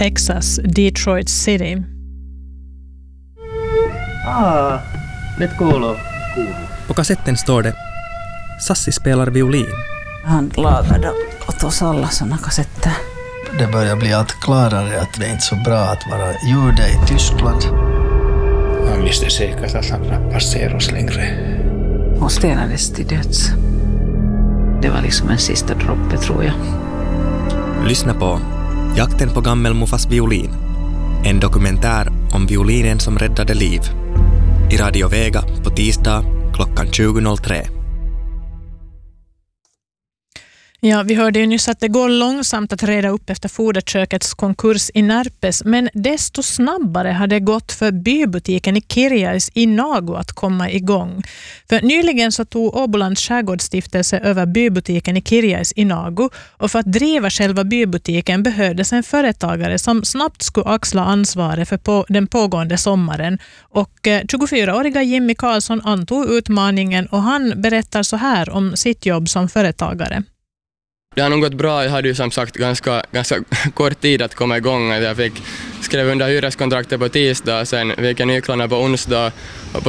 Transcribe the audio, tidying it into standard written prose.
Texas, Detroit City. Nyt kuuluu. På kassetten står det Sassi spelar violin. Han lagade åt oss alla såna kassetter. Det börjar bli allt klarare att det är inte så bra att vara jude i Tyskland. Han visste säkert att han rappassade oss längre. Hon stenades till döds. Det var liksom en sista droppe, tror jag. Lyssna på Jakten på gammelmuffas violin. En dokumentär om violinen som räddade liv. I Radio Vega på tisdag klockan 20.03. Ja, vi hörde ju nyss att det går långsamt att reda upp efter foderkökets konkurs i Närpes, men desto snabbare har det gått för bybutiken i Kirjais i Nagu att komma igång. För nyligen så tog Åbolands skärgårdsstiftelse över bybutiken i Kirjais i Nagu, och för att driva själva bybutiken behövdes en företagare som snabbt skulle axla ansvaret för den pågående sommaren. Och 24-åriga Jimmy Karlsson antog utmaningen, och han berättar så här om sitt jobb som företagare. Det har nog gått bra. Jag hade ju som sagt ganska kort tid att komma igång. Jag skrev under hyreskontraktet på tisdag, sen fick jag nycklarna på onsdag